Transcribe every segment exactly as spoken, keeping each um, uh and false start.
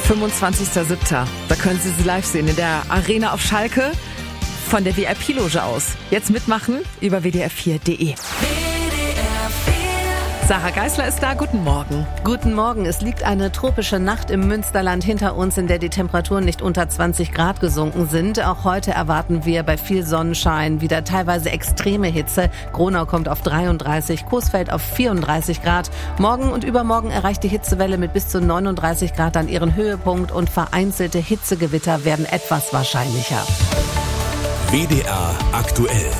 fünfundzwanzigster siebter Da können Sie sie live sehen in der Arena auf Schalke von der V I P-Loge aus. Jetzt mitmachen über w d r vier punkt d e. Sarah Geisler ist da. Guten Morgen. Guten Morgen. Es liegt eine tropische Nacht im Münsterland hinter uns, in der die Temperaturen nicht unter zwanzig Grad gesunken sind. Auch heute erwarten wir bei viel Sonnenschein wieder teilweise extreme Hitze. Gronau kommt auf dreiunddreißig, Coesfeld auf vierunddreißig Grad. Morgen und übermorgen erreicht die Hitzewelle mit bis zu neununddreißig Grad an ihren Höhepunkt und vereinzelte Hitzegewitter werden etwas wahrscheinlicher. W D R aktuell.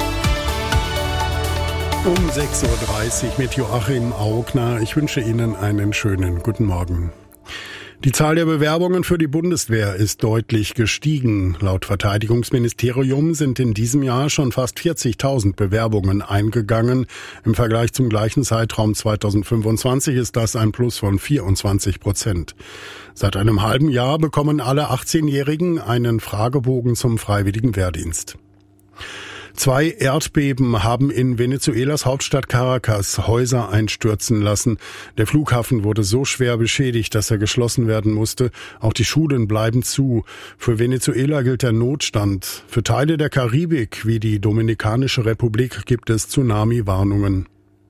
Um sechs Uhr dreißig mit Joachim Augner. Ich wünsche Ihnen einen schönen guten Morgen. Die Zahl der Bewerbungen für die Bundeswehr ist deutlich gestiegen. Laut Verteidigungsministerium sind in diesem Jahr schon fast vierzigtausend Bewerbungen eingegangen. Im Vergleich zum gleichen Zeitraum zweitausendfünfundzwanzig ist das ein Plus von vierundzwanzig Prozent. Seit einem halben Jahr bekommen alle achtzehnjährigen einen Fragebogen zum freiwilligen Wehrdienst. Zwei Erdbeben haben in Venezuelas Hauptstadt Caracas Häuser einstürzen lassen. Der Flughafen wurde so schwer beschädigt, dass er geschlossen werden musste. Auch die Schulen bleiben zu. Für Venezuela gilt der Notstand. Für Teile der Karibik wie die Dominikanische Republik gibt es Tsunami-Warnungen.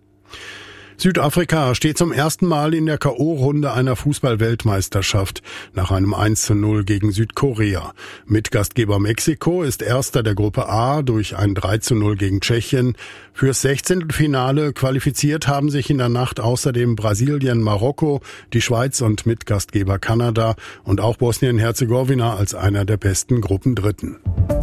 Südafrika steht zum ersten Mal in der K O-Runde einer Fußball-Weltmeisterschaft nach einem eins zu null gegen Südkorea. Mitgastgeber Mexiko ist Erster der Gruppe A durch ein drei zu null gegen Tschechien. Fürs Sechzehntelfinale qualifiziert haben sich in der Nacht außerdem Brasilien, Marokko, die Schweiz und Mitgastgeber Kanada und auch Bosnien-Herzegowina als einer der besten Gruppendritten.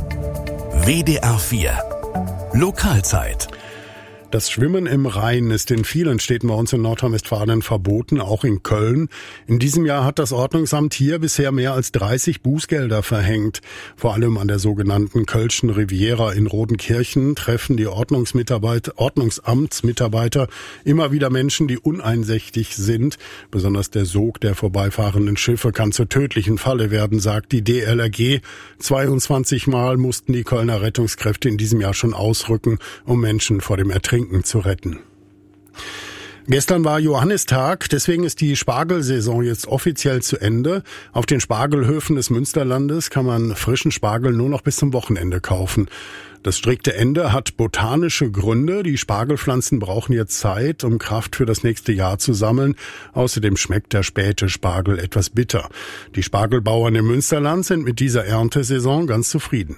W D R vier Lokalzeit. Das Schwimmen im Rhein ist in vielen Städten bei uns in Nordrhein-Westfalen verboten, auch in Köln. In diesem Jahr hat das Ordnungsamt hier bisher mehr als dreißig Bußgelder verhängt. Vor allem an der sogenannten Kölschen Riviera in Rodenkirchen treffen die Ordnungsmitarbeiter, Ordnungsamtsmitarbeiter immer wieder Menschen, die uneinsichtig sind. Besonders der Sog der vorbeifahrenden Schiffe kann zur tödlichen Falle werden, sagt die D L R G. zweiundzwanzig Mal mussten die Kölner Rettungskräfte in diesem Jahr schon ausrücken, um Menschen vor dem Ertrinken zu retten. Gestern war Johannistag, deswegen ist die Spargelsaison jetzt offiziell zu Ende. Auf den Spargelhöfen des Münsterlandes kann man frischen Spargel nur noch bis zum Wochenende kaufen. Das strikte Ende hat botanische Gründe. Die Spargelpflanzen brauchen jetzt Zeit, um Kraft für das nächste Jahr zu sammeln. Außerdem schmeckt der späte Spargel etwas bitter. Die Spargelbauern im Münsterland sind mit dieser Erntesaison ganz zufrieden.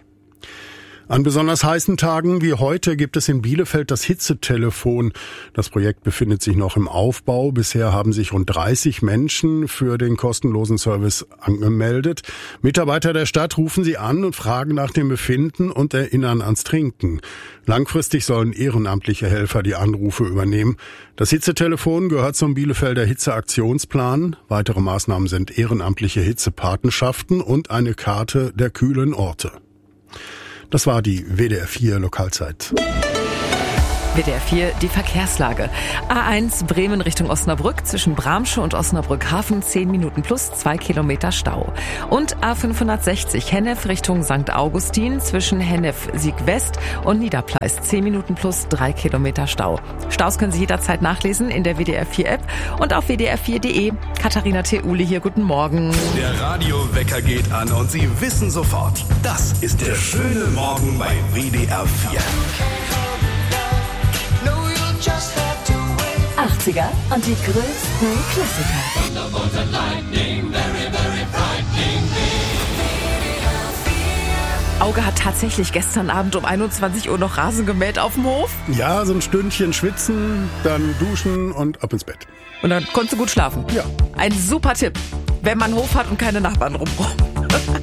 An besonders heißen Tagen wie heute gibt es in Bielefeld das Hitzetelefon. Das Projekt befindet sich noch im Aufbau. Bisher haben sich rund dreißig Menschen für den kostenlosen Service angemeldet. Mitarbeiter der Stadt rufen sie an und fragen nach dem Befinden und erinnern ans Trinken. Langfristig sollen ehrenamtliche Helfer die Anrufe übernehmen. Das Hitzetelefon gehört zum Bielefelder Hitzeaktionsplan. Weitere Maßnahmen sind ehrenamtliche Hitzepatenschaften und eine Karte der kühlen Orte. Das war die W D R vier Lokalzeit. W D R vier, die Verkehrslage. A eins Bremen Richtung Osnabrück zwischen Bramsche und Osnabrück Hafen zehn Minuten plus zwei Kilometer Stau. Und A fünfhundertsechzig Hennef Richtung Sankt Augustin zwischen Hennef Sieg-West und Niederpleis zehn Minuten plus drei Kilometer Stau. Staus können Sie jederzeit nachlesen in der W D R vier App und auf w d r vier punkt d e. Katharina Theuli hier, guten Morgen. Der Radiowecker geht an und Sie wissen sofort, das ist der schöne Morgen bei W D R vier. achtziger und die größten Klassiker. Auge hat tatsächlich gestern Abend um einundzwanzig Uhr noch Rasen gemäht auf dem Hof. Ja, so ein Stündchen schwitzen, dann duschen und ab ins Bett. Und dann konntest du gut schlafen. Ja. Ein super Tipp, wenn man einen Hof hat und keine Nachbarn drumherum.